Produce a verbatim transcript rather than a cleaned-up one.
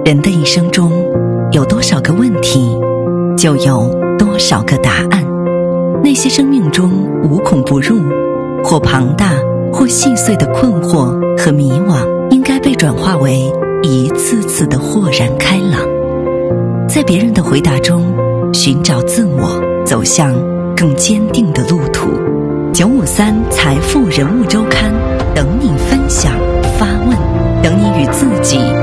人的一生中，有多少个问题，就有多少个答案。那些生命中无孔不入，或庞大或细碎的困惑和迷惘，应该被转化为一次次的豁然开朗。在别人的回答中寻找自我，走向更坚定的路途。九五三财富人物周刊，等你分享发问，等你与自己